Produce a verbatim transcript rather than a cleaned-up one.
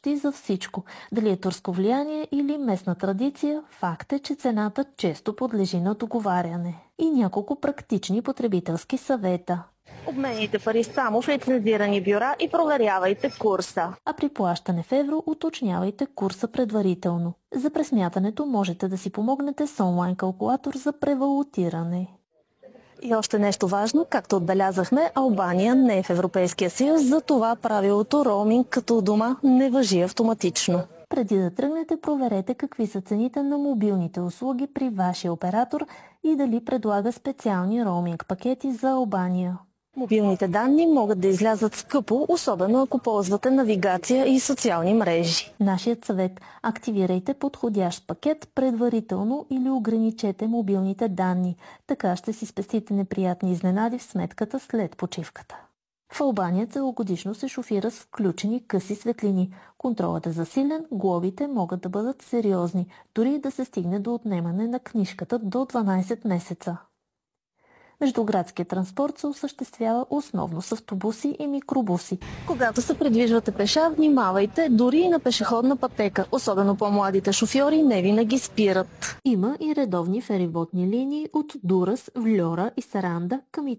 почти за всичко. Дали е турско влияние или местна традиция, факт е, че цената често подлежи на договаряне. И няколко практични потребителски съвета. Обмените пари само в лицензирани бюра и проверявайте курса. А при плащане в евро уточнявайте курса предварително. За пресмятането можете да си помогнете с онлайн калкулатор за превалутиране. И още нещо важно, както отбелязахме, Албания не е в Европейския съюз, затова правилото роуминг като дума не важи автоматично. Преди да тръгнете, проверете какви са цените на мобилните услуги при вашия оператор и дали предлага специални роуминг пакети за Албания. Мобилните данни могат да излязат скъпо, особено ако ползвате навигация и социални мрежи. Нашият съвет – активирайте подходящ пакет предварително или ограничете мобилните данни. Така ще си спестите неприятни изненади в сметката след почивката. В Албания целогодишно се шофира с включени къси светлини. Контролът е засилен, глобите могат да бъдат сериозни, дори да се стигне до отнемане на книжката до дванайсет месеца. Междуградският транспорт се осъществява основно с автобуси и микробуси. Когато се придвижвате пеша, внимавайте дори и на пешеходна пътека. Особено по-младите шофьори не винаги спират. Има и редовни фериботни линии от Дурас, Вльора и Саранда към